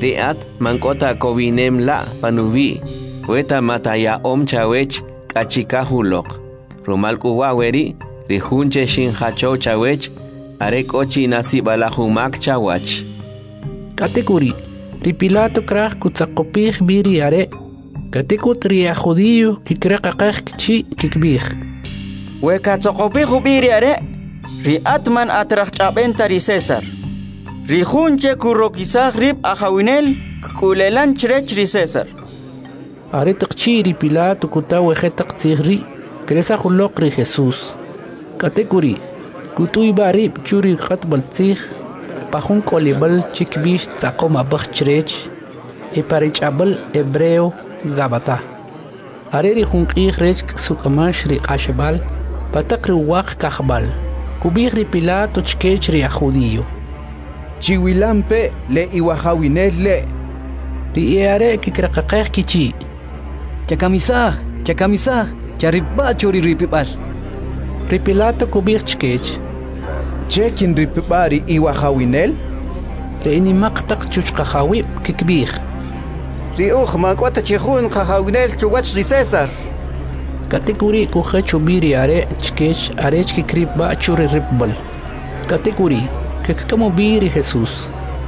Riat mankota kovinem la panuvi. Weta mataya chawech kachika hulok. Rumal kuwaweri rihunche shin hacho chawech arek ochi nasi balahumak chawach. Katekuri ripilato kraj kutsakopij biri are. Katekut ria judío kikrakakaj kichi kikbij. Weka tsokopij biri are. Riatman atrach chabenta ri César. Rihunche kurokisaj rib ajawinel kulelan chrech ri César. Are taqchiri Pilato kutawe jetaq tzigri kresa hulok ri Jesús. Katekuri kutuy barib churi khatbal tzig pajun kolibal chikbish tzaqoma bachrech e parichabal hebreo gabata. Are ri junqih rech sukamash ri qashbal patak ri waq kahbal. Kubir ri Pilato chkech ri judío. Chiwilampe le iwahawinel le. Ri eare kikrakaqeh kichi. Chakamisaj, charibacho ri ripipal. Ri Pilato kubir chkech. Chekin ripipari iwahawinel? Ri inimaqtaq chuchqajawib kikbij. Ri makwata chihun qajawinel chuwach ri César. Katekuri kujechu biri are chkech arech kikribba churi ripbal. Katekuri kekamo biri Jesús.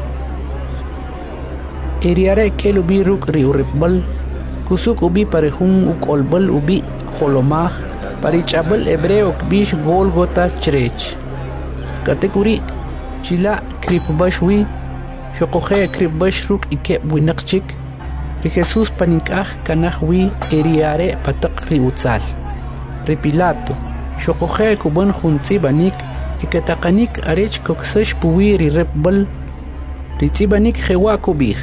Eriare kelu biruk ri uripbal. Kusuk ubi parejun ukolbal ubi holomaj parichabal hebreo kbish Golgota chrech. Katekuri chila kripbashwi shokoje kripbashruk ike winakchik ri Jesús paninkaj kanajwi eriare patak ri utzal. Ri Pilato shokoje kuban juntzibanik iketaqanik arech koksesh puwi ri repbal ri tzibanik jewa kubij.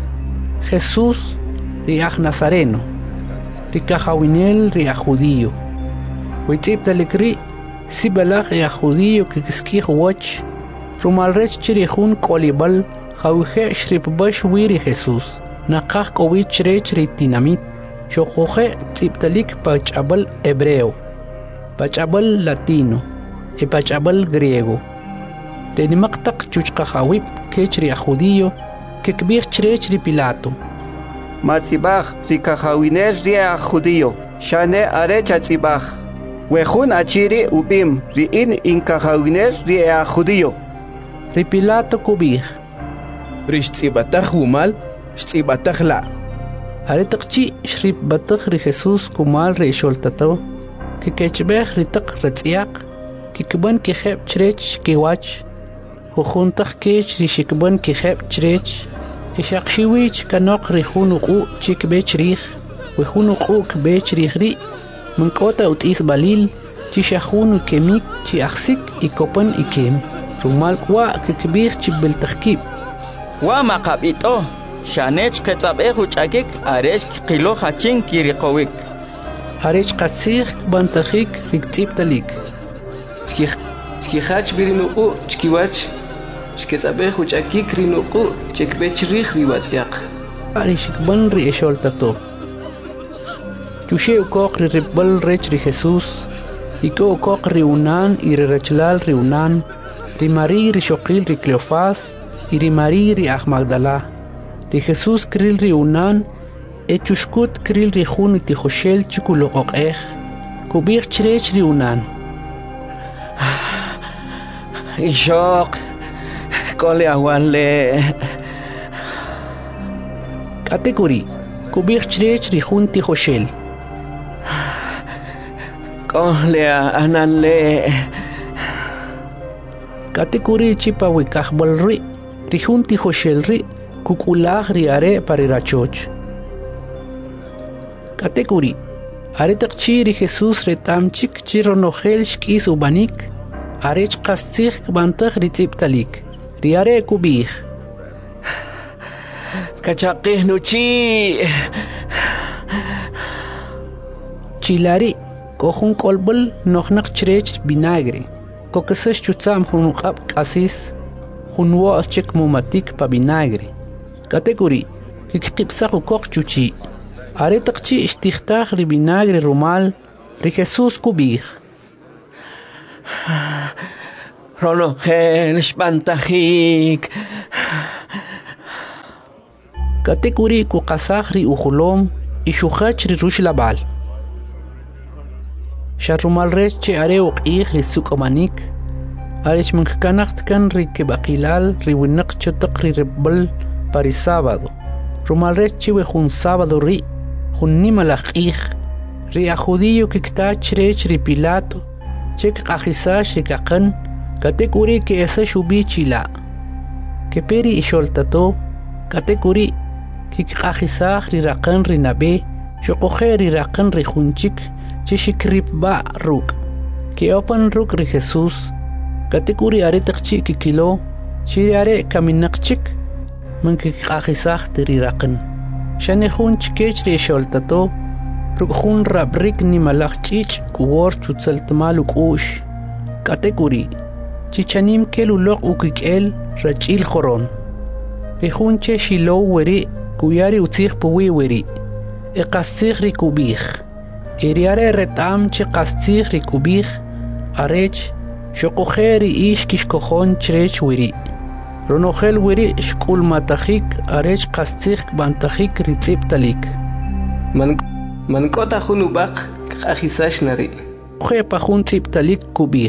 Jesús riach Nazareno, rikajawinel riach judío. Huitziptalik ri, sibalach riach judío kikiskij wach, rumalrech chirihun kolibal, jawije shripbash wiri Jesús, nakaj kowich rech ritinamit, shokoje tziptalik pachabal hebreo, pachabal latino, e pachabal griego. Renimaktak chuchkajawib kech riach judío, kikbij chrech ri Pilato. Matzibaj rikajawinel ria judío. Shane are chatzibaj. Wejun achiri ubim riin inkajawinel ria judío. Ri Pilato kubij. Rishtsibataj humal, shtsibataj la. Are taqchi shrip bataj ri Jesús kumal ri sholtato. Kikechbej ri taq ratziaq. Kikban kijeb chrech kiwach. Hujuntaj kech ri shikban kijeb chrech. Ishaqshiwich kanok ri junuqu chikbech rij. Wijunuqu kbech rij ri. Mankota utis balil. Chishahunu kemik chi aksik ikopan ikem. Rumal kwa kikbij chibiltajkib. Wa maqabito. Shanech ketzabej uchakik arech kilo hachin kiriqowik. Arech qatsig bantajik riktiptalik. Chkihach birinuqu chkiwach. Shketzabej uchakik rinuqu chekbech rij riwatz'yaq. Arishikban ri esholtato. Chushe ukok ri ripbal rech ri Jesús. Iko ukok ri unan y ri rachlal ri unan. Ri Marí ri Shoqil ri Cleofás y ri Marí ri Aj Magdalá. Ri Jesús kril ri unan e chushkut kril ri jun iti Joshel chikuloqoqej. Kubij chrech ri unan. Ishok kole awanle. Katekuri kubij chrech ri jun ti Joshel. Kole ananle. Katekuri chipa wikajbal ri. Ri jun ti Joshel ri kukulaj ri are parirachoch. Katekuri are taqchi ri Jesús retamchik chironojel shkis ubanik. Arech qastzig kbantaj ri tziptalik. Ri are kubij. Kachaqih nuchi. Chilari kohun kolbal noxnaq chrech vinagre. Kokesesh chutzam junuqab qasis. Junwo chek mumatik pa vinagre. Katekuri kikqipsaq ukok chuchi. Are taqchi ishtikhtaj ri vinagre rumal ri Jesús kubij. Ronojel espantajik. katekuri ku qasahri uhulom ishukhachri rushlabal sharumal res che areu qih li sukomanik arech mankanakt kan ri kebaqilal ri winaq chotaq ri rebal pari sábado rumal res che we jun sábado ri junnimala qih ri a judío kiktach rech ri Pilato chek qahisash ri kaqan katekuri ke esa shubi chila que peri isholtato katekuri kikqahisah ri raqan ri nabe shoqoje ri raqan ri junchik chishikrip ba ruk que opan ruk ri Jesús katekuri are taqchi kikilo chiriare kaminaqchik man kikqahisah ri raqan shane junchkech ri isholtato ruk jun rabrik ni malachchich kuwor chutsaltmal uqush katekuri chichanim keluloq ukikel rachil khoron rihunche shilo weri kuyari utzig puwi weri eqastig ri kubig eriare retam che qastig ri kubig arech shoqokheri ish kishkokhon chrech weri ronokhel weri shkul matahik arech qastig bantahik ri tsiptalik man kota khunubaq qahisash nari khepa khun tsiptalik kubig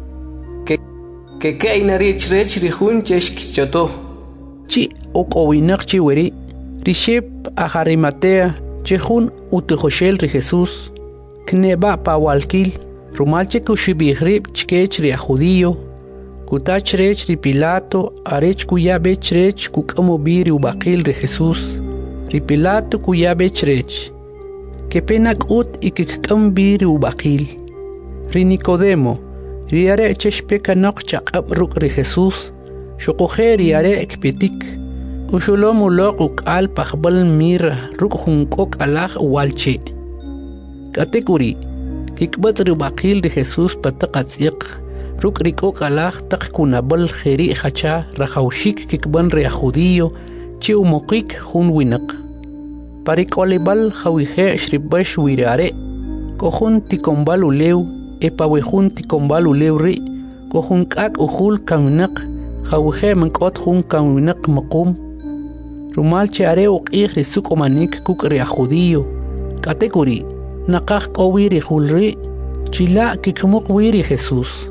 que inari chrech rihun cheshkichoto chi oqowinaq chi weri rishep aharimatea chejun utejoshel ri Jesús kneba pawalkil rumalche kushibihrib chkech ri judío kutach rech ri Pilato arech kuyabe chrech kukamo biri ubaqil ri Jesús ri Pilato kuyabe chrech que penak ut ikikam biri ubaqil ri Nicodemo riare cheshpeka noqchaq abruk ri Jesús shoqoje riare ekpetik ushulom uloq al pakhbal mira ruk junkok alah walche katekuri kikbat ri baqil ri Jesús pataqatsiq ruk rikok alah taq kunabal kheri khacha rahawshik kikban ri judío chi umoqik jun winaq parikolibal khawije shribash wirare kohun tikombal ulew epawejun tikombal ulewri kohun kak uhul kaminaq khawje mankot jun kaminaq maqum rumal chare uqih ri sukomanik kuk ri judío katekuri naqaq qowiri hulri chila kikmuq wiri Jesús.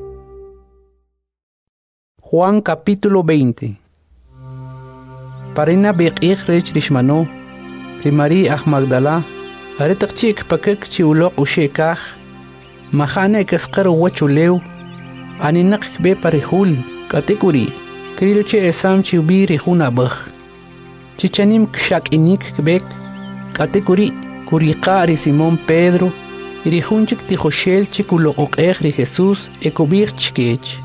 Juan capítulo 20. Parina biqih rech rishmano rimari ah Magdala aretaqchik pakek chiuloq ushekaj mahane kasqar wachulew aninaq be parihul katekuri krilche esam chiubiri hunabaj chichanim kshakinik kbek katekuri kuriqari Simón Pedro irihunchik tijoshel chikuloqej ri Jesús ekobir chkech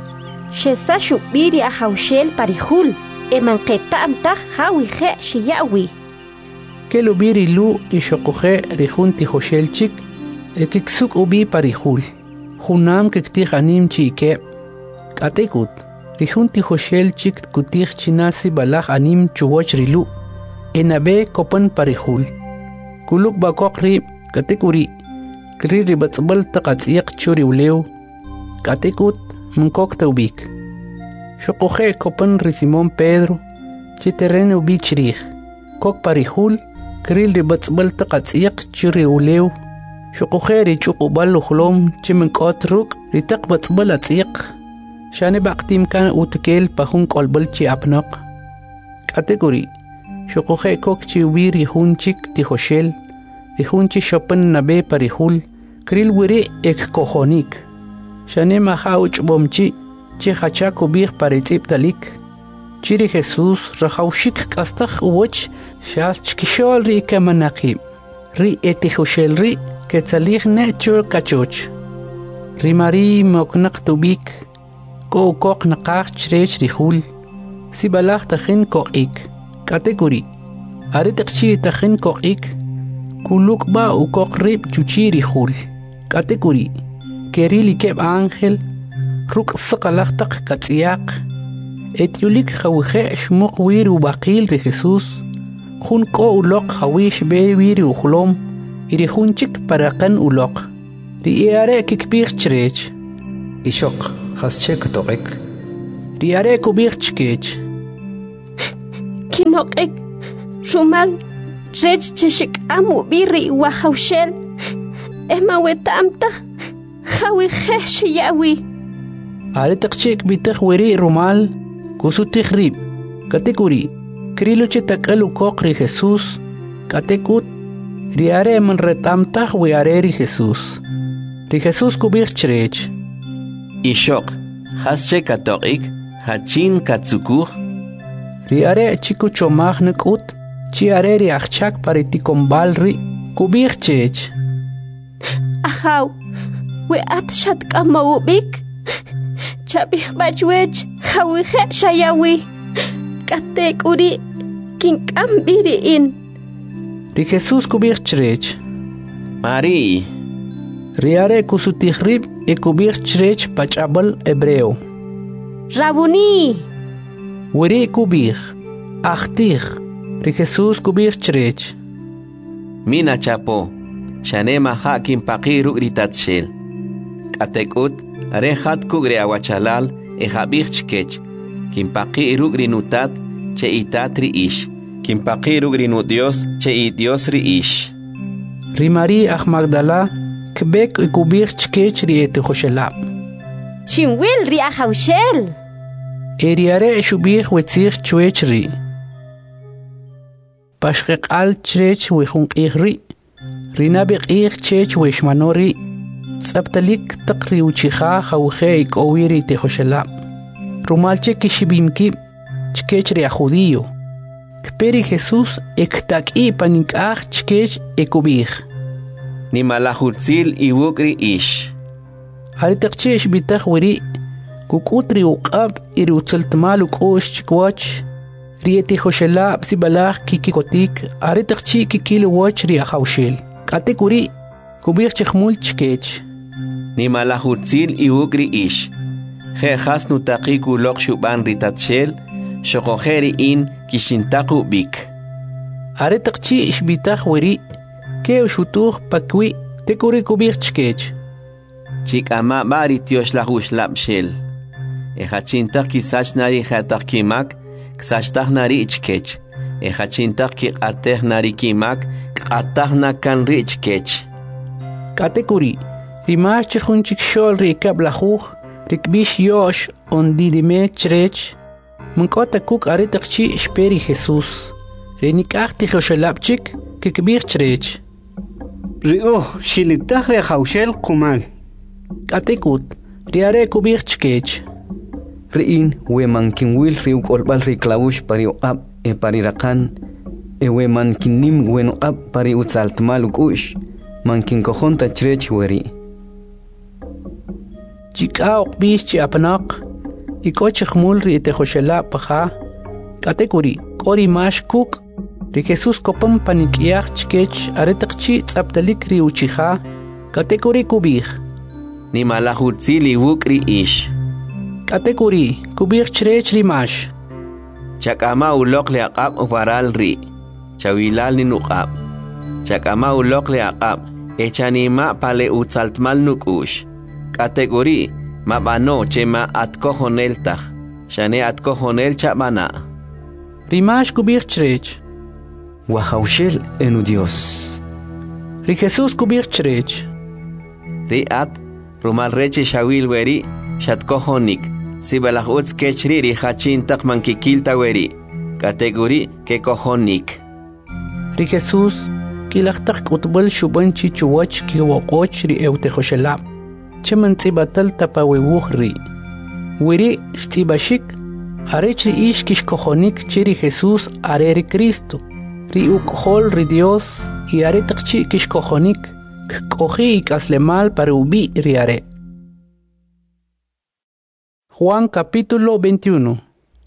shesa shubiri ahawshel parihul emanqeta amtaj hawije shiyawi kelubiri lu ishoqoje rihun tijoshelchik ekiksuk ubi parihul junam kektij anim chike katekut rihun tijoshelchik kutij chinasi balaj anim chuwoch rilu enabe kopan parihul kuluk bakok ri katekuri kri ribatzbal taqatsiq churi ulew katekut munkok taubik shoqoje kopan ri Simón Pedro chiterren ubi chrij kok parihul kril ribatzbal taqatsiq churi ulew shoqoje ri chuqubal uhlom chimenkot ruk ri taqbatzbal atsiq shane baqtim kan utkel pahun kolbal chi apnaq katekuri shoqoje kok chi wiri hunchik tijoshel rihunchi shopan nabe parihul kril wiri ek kohonik shane mahauch bomchi chi hacha kubih paritsip talik chiri Jesús rahawshik kastakh uwoch shas chkishol ri kamanaqib ri etijoshel ri ketzalig nechur kachoch ri mari moknaq tubik ko kok naqach chrech rihul sibalach takhin koqik katekuri aritiqchi takhin koqik kuluk ba ukok rib chuchiri hul katekuri kerili keb ángel ruk saqalaq taq katsiaq etiulik khawje shmuq wiru baqil ri Jesús jun ko uloq hawish be wiru khulom iri junchik paraqan uloq ri are kikbir chrech ishok haschek toqek ri are kubir chkech kinoqek Rumal rech cheshik amu biri wahawshel. Ema wetamta hawi hesh yawi. Aretaqchik bitaq wiri rumal kusutik rib. Katekuri kriluche takalu kokri Jesús. Katekut riare man retamta wiare ri Jesús. Ri Jesús kubir chrech. Ishok hasche katorik hachin katsukur. Riare chiku chomag nekut. Chi are ri achak pariticombal ri kubir chech. Ahaw we atshat kamawubik. Chabih bachwech hawi hesh yawi. Katekuri kinkam biri in. Ri Jesús kubir chrech. Mari. Riare kusutihrib e kubir chrech pachabal hebreo. Rabuni. Wiri kubir. Achtir. Ri Jesús kubir chrech. Mina chapo. Shanema hakim pakiru gritatshel. Katekut arehat kugre awachalal e habir chkech. Kimpakiru grinutat che itatri ish. Kimpakiru grinu Dios che i Dios ri ish. Ri Mari ach Magdala kbek e kubir chkech ri ete khoshelab. Shinwil ri ahawshel. Eriare shubir wetzir chwech ri. Pashqeq al chrech wixun qihri. Rinabi qih chech wishmanori. Tsabtalik taqri uchiha khawkhe ikowiri te khoshelab. Rumalche kishibimki chkech ri judío. Kperi Jesús ektak-i panikaj chkech ekubij. Ni malahurtzil iwukri ish. Aritaqchesh bitaq wiri. Kukutri uqab iri utzaltmal ukosh chikwach. Rieti khoshelab sibalaj kikikotik. Aritaqchi kikil wach ri ahawshel. Katekuri kubij chkhmul chkech. Ni malahurtzil iwukri ish. He hasnu taqiku lokshuban ritatshel. Shokoheri in kishintaku bik. Aretaqchi ishbitaq wiri. Ke ushutuj pakwi tekuri kubij chkech. Chikama bari tiosh lahush shel. Ejachintak kisach nari hatak kimak. Ksachtak nari ichkech. Ejachintak ki ateh nari kimak. Katah nakan ri ichkech. Katekuri. Rimash chkhunchik shol rikab lahuj. Rikbish yosh ondidime chrech. Munkota kuk aritaqchi shperi Jesús. Renikachti khoshelabchik kikbir chrech. Rio shilitah re haushel kumal. Katekut riare kubir chkech. Riin we mankinwil riuk olbal riklawush pari uqab e pari rakan. E we mankinim wen uqab pari utsaltmal ukush. Mankin kohonta chrech weri. Chika uqbish chi apnaq. Ikoch khmul ri te khoshela paha. Katekuri kori mash kuk. Ri Jesús kopam panikiach chkech aretaqchi tsabtalik ri uchiha. Katekuri kubij. Ni malahurtzil iwukri ish. Katekuri kubij chrech ri mash. Chakama ulok le aqab waral ri. Chawilal ni nuqab. Chakama ulok le aqab. Echanima pale utzaltmal nukush. Katekuri mabano chema atkohonel taj. Shane atkohonel chabana. Rimash kubij chrech. Wahawshel enu Dios. Ri Jesús kubij chrech. Ri at rumal reche shawil weri shatkohonik. Sibalaj utz kechri ri hachin tak mankikilta weri. Kategori ke kohonik. Ri Jesús kilachtak utbal shubanchi chuwach ki waqoch ri eute khoshelab. Cheman tsibatal tapawewuh ri. Wiri shtibashik arech ri ish kish kohonik chiri Jesús are ri Cristo. Ri ukhol ri Dios y are takchi kish kohonik kohi ikaslemal para ubi ri are. Juan capítulo 21.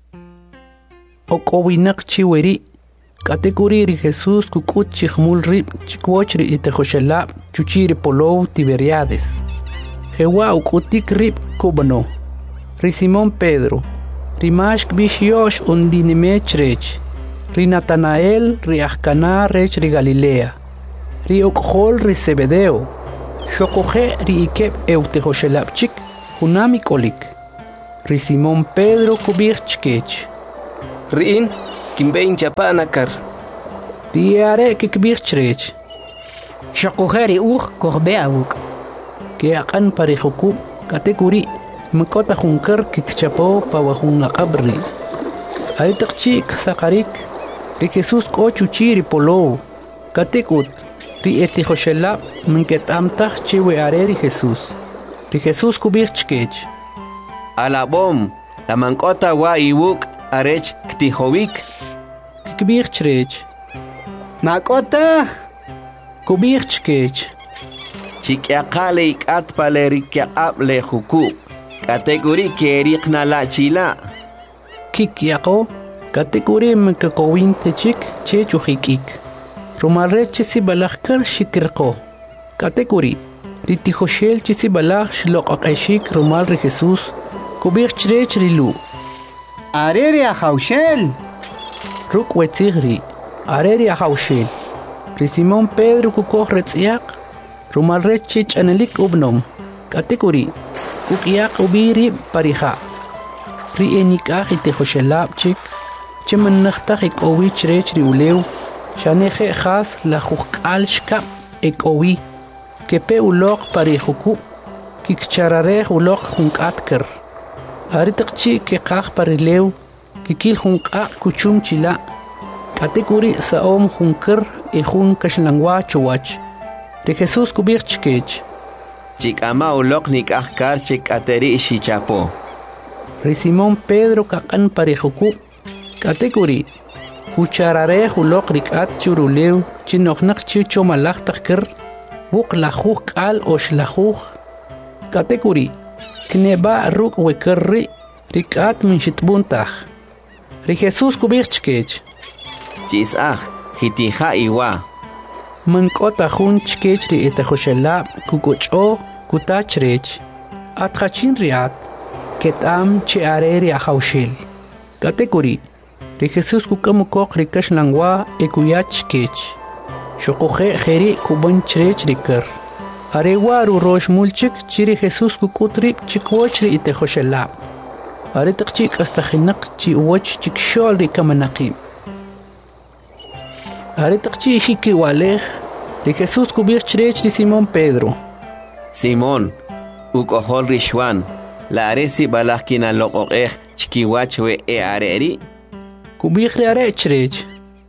Okowinak chiweri. Katekuri ri Jesús kukut chikhmul rib chikwoch ri itehoshelab chuchiri polou Tiberiades. Jewa ukutik rib kubano. Ri Simón Pedro. Ri mashk bish yosh undinime chrech. Ri Natanael ri Ahcana rech ri Galilea. Ri okhol ri Zebedeo. Shokoje ri ikeb eutehoshelab chik hunami kolik. Ri Simón Pedro kubir chkech. Riin kimbein chapanakar. Riare kikbir chrech. Shokujeri kohbe awuk. Que akan parihuku kategori mekota hunkar kikchapo pawahun akabri. Aritakchi sakarik ri Jesus ko chuchiri polo. Katekut ri etijoshela minket amtach chiwe areri Jesus. Ri Jesus kubir chkech. Alabom, la mankota wa iwuk arech ktihowik. Kikbir chrech. Makota kubir chkech. Chikyaqale ikat palerikyaqab le huku. Kategori kerikna la chila. Kikyaqo kategori mekakowin techik chechujikik. Rumalre chisi balakar shikirko. Kategori ritijoshel chisi balak shlokakashik rumal re Jesus. Kubir chrech rilu. areri ahaushel. Ruk wetzigri. Areri ahaushel. Ri Simón Pedro kukoh retziak. Rumal rechich anelik ubnom. Kategori kukiak ubiri pariha. Ri enikah itihoshelab chik. Chiman nakhtak ik owi chrech ri ulew. Shaneje khas la jukal shkap ik owi. Kepe ulok parihuku. Kikcharare ulok junkatker. Aritakchi kekah parilew. Kikil junkak kuchum chila. Kategori saom junker e jun kashlangwa chowach. Ri Jesus kubir chkech. Chikama ulok nikahkar chik ateri shichapo. Ri Simón Pedro kakan parihuku. Kategori kucharare ulok rikat churulew chinoknak chicho malak takker. Buk lajuk al osh lajuk. Kategori kneba ruk wekerri rikat min shitbuntach. Ri Jesus kubir chkech. Chisaj, hitija iwa. Mankota jun chkech ri etahoshelab kukocho kutachrech. Atjachin riat ketam che areri ahaushel. Kategori ri Jesus kukamukok rikash langwa ekuyach chkech. Shokoje jeri kuban chrech rikar. Arewa ru rosh mulchik chiri Jesus kukutri chikwoch ri etahoshelab. Are takchik astajinak chi uwach chikshol ri kamanaqim. Aritakchi shikiwalej, ri Jesus kubir chrech ri Simón Pedro. Simón, ukohol rishwan, la aresi balakina loqoqej chikiwach we e areri. Kubir ri are chrech.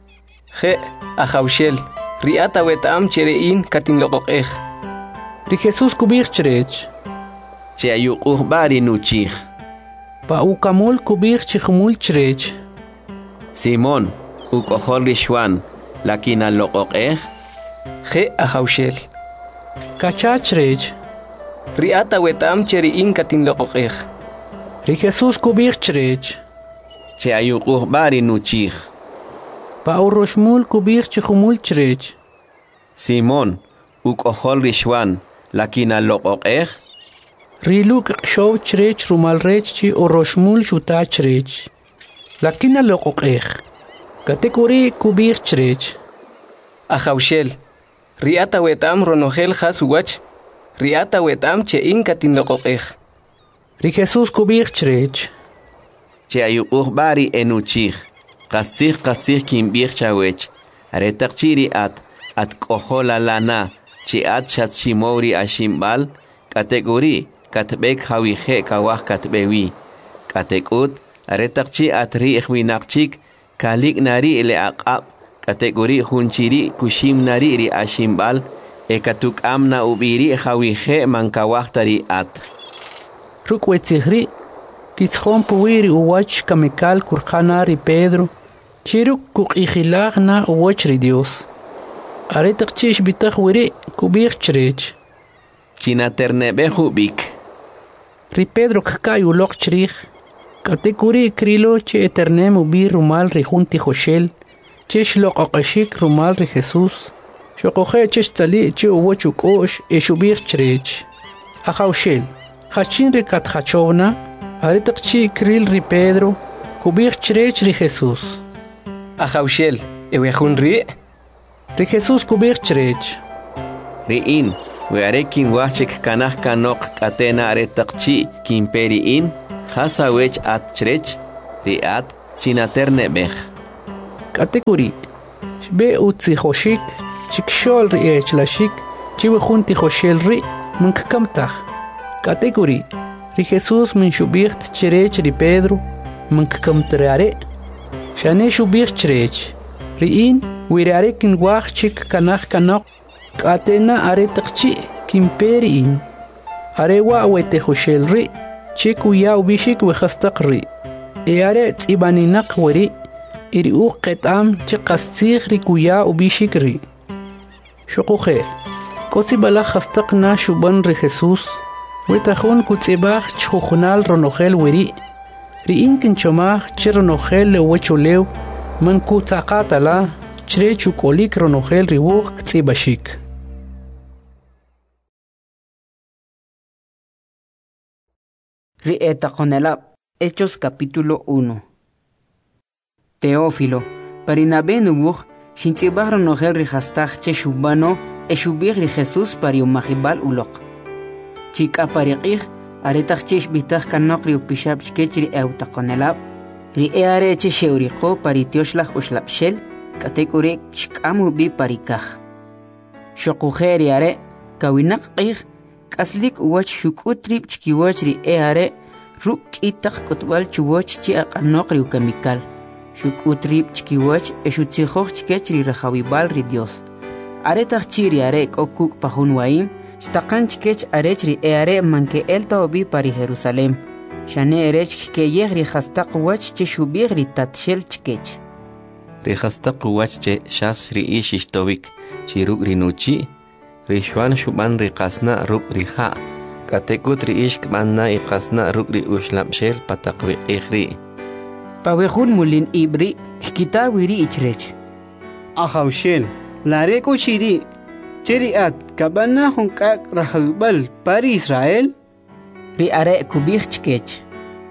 Je ahaushel. Riata wetam cherein katin loqoqej. Ri Jesus kubir chrech. Che ayukuh bari nuchij. Pa ukamul kubir chikhmul chrech. Simón, ukohol rishwan, lakina loqoqej. Je ahaushel. Kachachrech. Riata wetam cherein katin loqoqej. Ri Jesus kubir chrech. Che ayukuh bari nuchij. Pa uroshmul kubir chikhmul chrech. Simón, ukohol rishwan, lakina loqoqej. Riluk show chrech rumalrech chi uroshmul shuta chrech. Lakina loqoqej. Kategori kubir chrech. Ahaushel. Riata wetam ronogel hasuwach. Riata wetam chein katin loqoqej. Ri Jesus kubir chrech. Che ayukuh bari enuchij. Qasij kimbir chawech. Aretak chiri at kohola lana. Chi at shat shimori ashimbal. Kategori katbek hawije kawah katbewi. Katekut aretak chi at ri ikhwinakchik. Kalik nari le aqab. Kategori hunchiri kushim nari ri ashimbal. Ekatuk amna ubiri hawije mankawahtari at. Rukwetihri. Kitschon puwiri uwach kamikal kurkhana ri Pedro. Chiruk kuk'ikhilaq na uwach ri Dios. Aretak chish bitak wiri kubir chrech. Chinaternebe bik. Ri Pedro kakay ulok chrich. Kategori krilo che eternem ubir rumal ri junti joshel. Che shlok akashik rumal ri Jesus. Shokoje che stali che uwach ukosh eshubir chrech. Ahaushel. Hachin ri katjachovna. Aretak chi kril ri Pedro. Kubir chrech ri Jesus. Ahaushel. Ewejun ri. Ri Jesus kubir chrech. Riin, we arekin wachik kanah kanok katena aretak chi kimperiin. Hasawech at chrech. Riat chinaternebech. Kategori Shbe utzihoshik, chikshol ri echlashik, chiwejunti hoshel ri, mankakamtaj. Kategori, ri Jesús min shubicht cherech ri Pedro, mankakamtreare. Shane shubicht cherech. Riin, wirare kin wach chik kanach kanok, katena are takchi, kimperiin. Are wa wete hoshel ri, chik uya ubishik wehastak ri. Eare tzibaninak weri, iri uqetam chiqastzig ri kuya ubishik ri. Shukuche, kosi balach hastakna shuban ri Jesús, wetajun kutzibach chujunal ronogel weri, ri inkin chomach chironogel lewecholew, man kutzaqatala, chre chukolik ronogel riwuq ktzibashik. Ri etakonelab. Hechos capítulo 1. Teófilo, Parinabe nubuj, shintibar nogel rihastach che shubano, eshubir ri Jesús pari umahibal ulok. Chika pariqih, aretach chesh bitach kanok ri upishab chkechri eutakonelab, ri eare che sheuriko pari tioshlach ushlapshel, katekure shkamu bi parikach. Shokujeri are, kawinak qih, kaslik uwach shukutrip chkiwach ri eare, Ruk itak kutbal chuwach chi aqanok riu kamikal. Shuk utrip chkiwach eshutsihoch chkechri rajawibal ri Dios. Are tachchiri are kokuk pahun waim, shtakan chkech arechri are manke elta obi pari Jerusalem. Shane erech ke yegri hastak wach chi shubir ri tatshel chkech. Ri hastak wach che shas ri ishishtovik, chi ruk ri nuchi, ri shwan shuban ri kasna ruk ri ha. Katekut ri ishk manna iqasna rukri ushlapshel patakwi ikhri. Pawehun mulin ibri, kita wiri ichrech. Ahawshel, lareko shiri, cheriat, kabana hunkak rahawibal pari Israel? Ri are kubich chkech.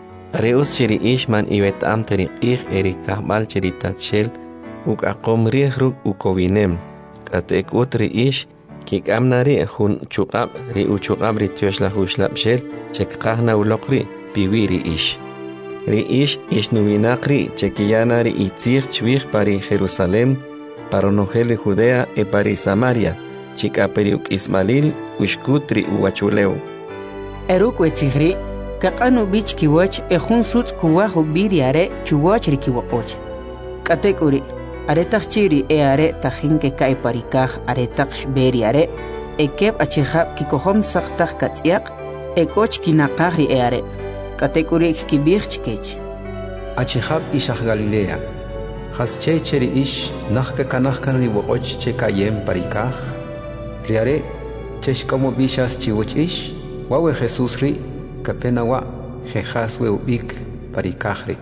Areus chiri ishman iwet am teri ikh eri kahbal chiri tatshel, uk akom rih ruk ukowinem. Katekut ri ish, Kik amnari hun chukab ri uchukab ri tioshla hushlapshel chekqahna ulokri piwiri ish. Ri ish nuvinakri chekiyana ri itzir chwich pari Jerusalem, paronogeli Judea e pari Samaria, chikaperiuk Ismail ushkutri uwachuleu. Eruk wetzigri, kakanu bich kiwach e hun sutz kuwahu biriare chuwach ri kiwakoch. Katekuri. Aretach chiri e are tajinke kai parikaj aretach beri are e kep achihab kikohom saktach katziak e koch kinakari e are katekuri kibich chkech achihab ishach Galilea hasche cheri ish nachka kanachkan ri woch che kayem parikaj riare chesh como bishas chiwoch ish wawe Jesús ri kapenawa jejas we ubik parikaj ri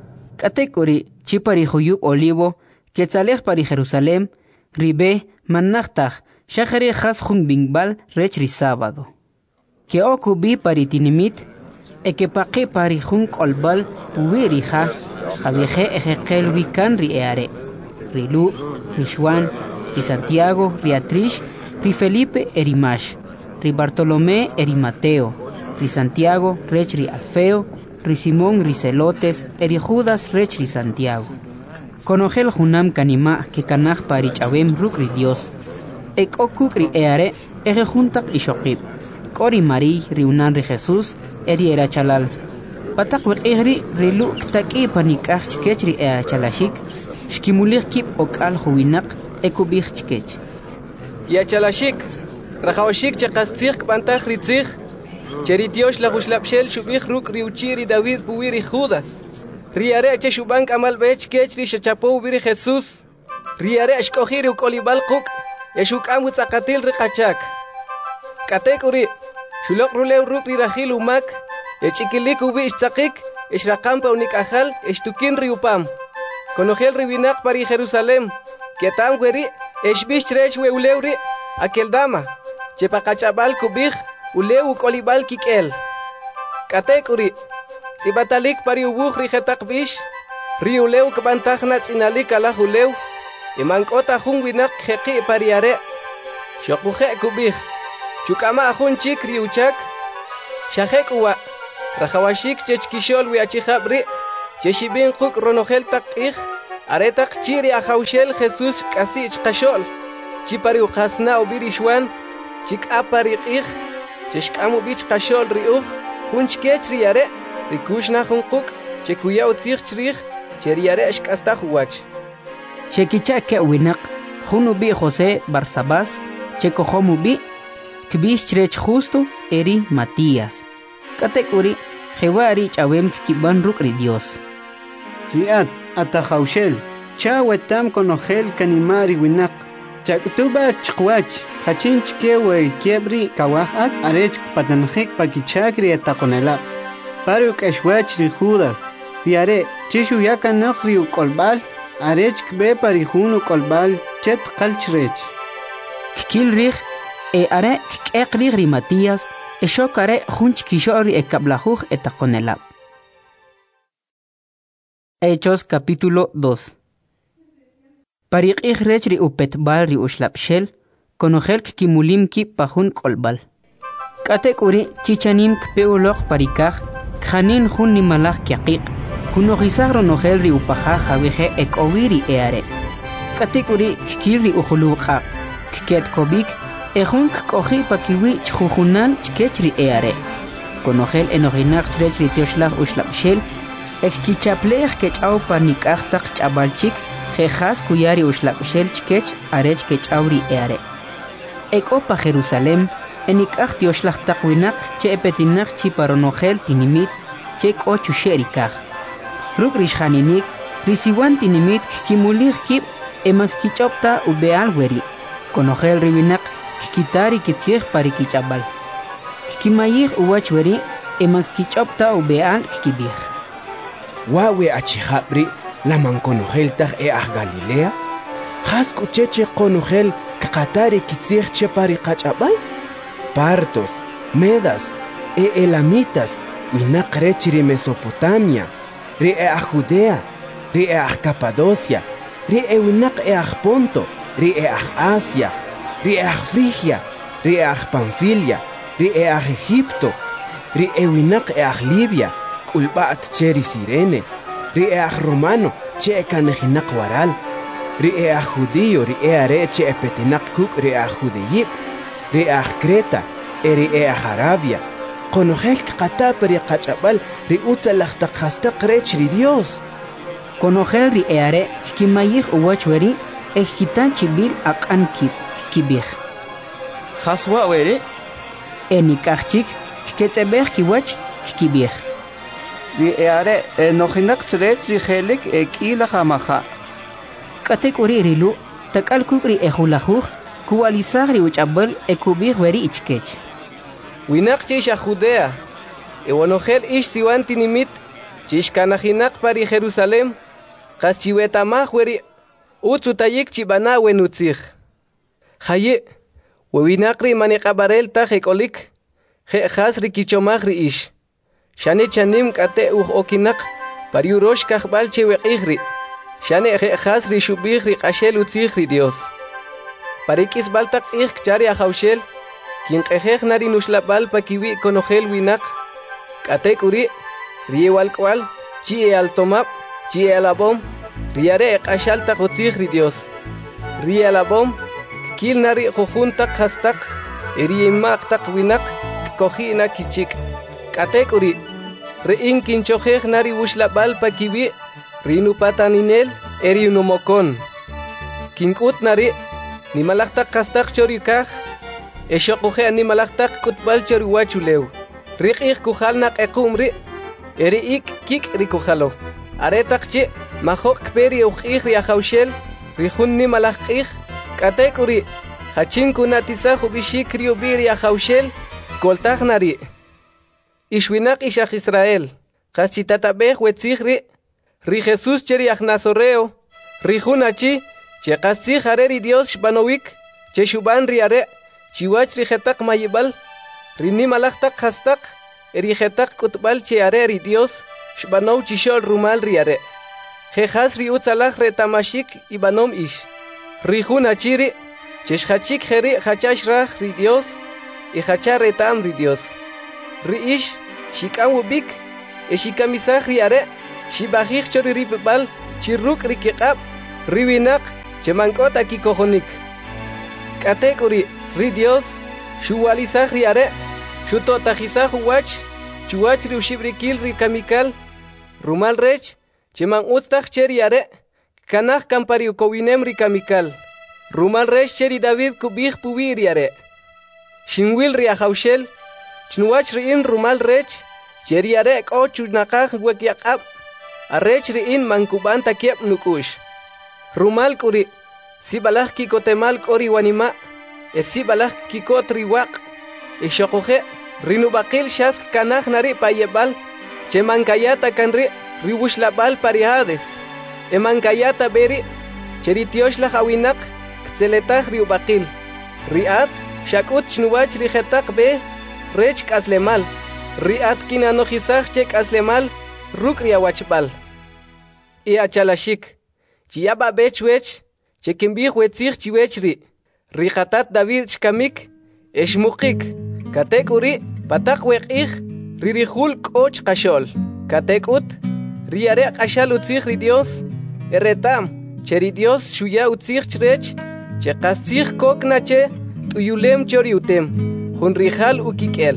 katekuri chipari huyub olivo Quetzalej pari Jerusalem, ribe, mannachtach, shachare has jun bingbal rechri sábado. Que okubi pari tinimit, e que paqe pari jun kolbal puirija, javieje ejekel wikan ri eare. Rilu, Rishuan, ri Santiago, ri Atrish, ri Felipe erimash, ri Bartolomé eri Mateo, ri Santiago rechri Alfeo, ri Simón ri Celotes, eri Judas rechri Santiago. Conogel junam kanima que kanach pari chabem rukri Dios. Ek okukri eare ege juntak ishokib. Kori mari riunan ri Jesús eri era chalal. Patak wek egri rilu ktaki panikach chkechri ea chalashik. Shkimulir kip okal huinak ekubich chkech. Ya chalashik. Rajawashik chakastzig pantach ritzig. Cheritiosh la hushlapshel shubich rukri uchiri David puwiri Judas. Riare che shubank amal bech kechri shachapo biri Jesús. Riare ashkohiri ukolibal kuk. Yeshuk amut akatil rikachak. Katekuri. Shulok rulew rukri rahil umak. Echikilik ubi ishtzakik. Ishrakampa unik ajal. Ishtukin riupam. Konogel ribinak pari Jerusalem. Ketam gweri. Eshbish trech we ulewri. Akel dama. Chepakachabal kubich. Ulew ukolibal kikel. Katekuri. Sibatalik pari ubuh rihetak bish, riuleu kebantakna tsinalik ala huleu, imangkota hung winak heki pariare, shokuhe kubih, chukama ahun chik riuchak, shahek uwa, rahawashik chechkishol wiachihabri, cheshibin kuk ronohel tak ich, Aretak chiri ajaushel Jesús kasich kashol. Chipari uqasna ubirishwan. Chik apari qih. Chishkamu bich kashol riuh. Hunchkech riare. Rikushna hunkuk. Chekuya utzich chrih. Cheriare ashkasta huwach. Chekicha ke winak. Hunubi José Barsabás. Chekohomubi. Kbish chrech justo eri Matías. Katekuri. Jewari chawem kikiban rukri Dios. Riat atahaushel. Chawetam konogel kanimari winak. Chaktuba chkwach. Hachinch kewe kiebri kawahat arech patanjik pakichakri atakonelap. Paruk eshwach ri Judas. Riare chishu yakanok riu kolbal. Arech kbe parihunu kolbal chet kalchrech. Kikilrich are kekrik ri Matías. Eshokare junch kishori ekablajuj etakonelap. Hechos capítulo 2. Pariqih rechri upetbal ri ushlapshel, konogel kimulimki pahun kolbal. Katekuri chichanim kpeulok parikaj, khanin hun nimalaj kiaqiq, kunogizag ronogel ri upajaj jaweje ekowiri eare. Katekuri kikiri ujuluqa, kiket kobik, ejun koji pakiwi chjujunan chkechri eare. Konogel enoginak chrechri tioshlag ushlapshel, ekkichaplej kechaw panikajtak chabalchik, jejas kuyari ushlapshel chkech arech kechauri eare. Ekopa Jerusalem, enikaj tioshlag takwinak che epetinak chiparonogel tinimit, chek ochu sherikaj. Ruk rishjaninik, risiwan tinimit kimulig kip, emak kichopta ubeal weri. Konogel ribinak, kitari kitzig parikichabal. Kimayig uwachweri emak kichopta ubeal kibig. Wawe achijabri laman konogel tag Galilea. Has kucheche konogel kakatari kitzig che parikachabal. Partos, Medas, Elamitas, winak rechiri Mesopotamia, ri Judea, ri Capadocia, ri winak Ponto, ri Asia, ri Frigia, ri Pamfilia, ri Egipto, ri winak Libia, kulbat cheri Sirene, ri Romano, che kanejinak waral, ri Judío, ri are che epetinak kuk ri Judeyip, ri Creta, ri Arabia, konogel kata peri kachabal, ri utzalach takhasta krechri Dios. Konogel ri are kimayig uwachweri, ejitan chibil akan kibig. Haswa weri? Enikachik, ketzebeg kiwach kibig. Ri are enoginak chrech ri helik ekila hamaha. Katekuri rilu, takal kukri ejulajuj, kualizagri uchabel ekubig weri ichkech. Winak chisha Judea, ewanogel ish siwan tinimit, chish kanajinak pari Jerusalem, kaschiwetamaj weri utzutayik chibana wenutzig. Haye, wewinakri manikabarel tajekolik, hasri kichomagri ish. Shane chanim kate okinak, pariurosh kajbal cheweqigri. Shane hasri shubigri kashel utzigri Dios. Parikis baltak ik chari ajaushel, quien nari nushlapal pakiwi konogel winak. Katek uri, riewal kwal, chie altomap, chie alabom, riare ashal takotzigri Dios. Rie alabom, kil nari jujuntak hastak, eriemak tak winak, kojina kichik. Katek uri, rein kinchojej nari wushlapal pakiwi, rinu pataninel, eriunumokon. Kinkut nari, ni malaktak kastak chorikaj, eshokuje ni malaktak kutbal choriwachulew. Rikik kujalnak ekumri, ik kik rikujalo. Aretak chi, mahok peri ukik riajaushel, rihun ni malakik, katekuri, hachin kunatisa hubishik riubi riajaushel, koltak nari. Ishwinak ishak Israel, hachitatabej wetzigri, ri Jesus cheriaj nazoreo, rihun achi, Chekasi hareri Dios shbanowik, cheshuban riare, chiwach rijetak mayibal, rini malaktak hastak, erijetak kutbal cheareri Dios, shbanow chishol rumal riare. Jejas ri utzalach retamashik ibanom ish. Rihun achiri, cheshachik heri hachash rach ri Dios, y hachar retam ri Dios. Ri ish, shikam ubik, eshikamisach riare, shibajik chori ripbal, chirruk rikiqab riwinak chemankota kikojonik katekuri ri Dios shuwalisaj riare shutotajisaj wach chuwach riushibrikil rikamikal rumal rech cheman ustaj cheriare kanaj kampariu kowinem rikamikal rumal rech cheri David kubij puwi riare shinwil riajaushel chnuwach riin rumal rech cheriare ko chunaqaj wekyaqab arrech riin mankuban takiep nukush rumal kuri sibalaj kikotemal kori wanima sibalaj kikot riwaq shoqoje rinubaqil shask kanaj nari payebal chemankayata kanri riwushlabal parihades emankayata beri cheritioshla awinaq ktseletaq riubaqil riat shakut chnuwach rijetaq be rech kaslemal riat kinanojisaj che kaslemal ruk riawachbal y achalashik chiyaba bechwech chekimbij wetzij chiwech rijatat David chkamik eshmuqik katekuri pataq weq'ij ririjul k'och qashol katekut riare qashal utzij ri Dios eretam cheri Dios shuya utzij chrech cheqastzij koknache tuyulem choriutem jun rijal ukik'el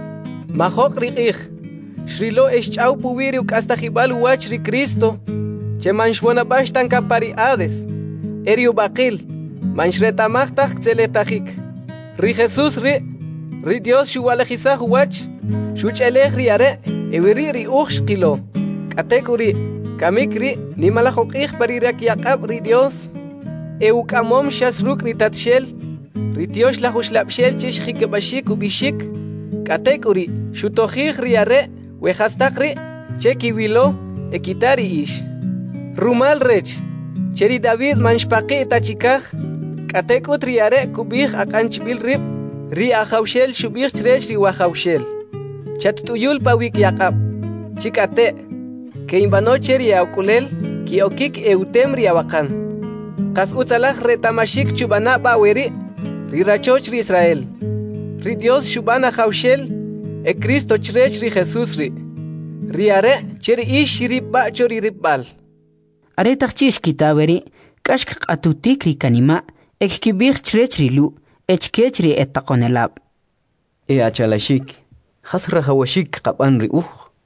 majoq riq'ij shrilo esch'aw puwiri uk'astajibal wach ri Cristo chemanshwonabash tankapariades eriu baqil manshretamajtaj kteletajik ri Jesus ri Dios shuwalejisaj wach shuch'elej riare ewiri ri uxqilo katekuri kamikri nimalajoq'ij parirak yaqab ri Dios euk'amom shasruk ri tatshel ri Tiosh lajuxlabshel chixjikebashik ubishik katekuri shutojij riare wejastaq ri chekiwilo ekitari ish rumal rech cheri David manshpaqi tachikaj katekut riare kubij aqanchbil rib ri ajaushel shubij chrech ri wajaushel chattuyul pawik yaqab chikate que imbano cheri aukulel ki okik eutem ri awaqan qas utzalaj retamashik chubana baweri ri rachoch ri Israel ri Dios shubana jaushel e Cristo chrech ri Jesus riare cheri ish ribba chori ribbal are tachchish kitaweri kashk qatutik ri kanima ekibich chrech ri lu echkech ri etaqonelab achalashik hasra hawashik qaban ri